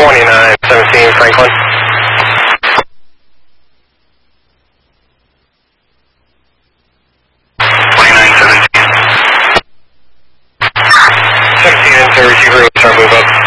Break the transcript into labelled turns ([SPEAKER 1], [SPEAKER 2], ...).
[SPEAKER 1] 2917 Franklin. 17 into receiver, start move up.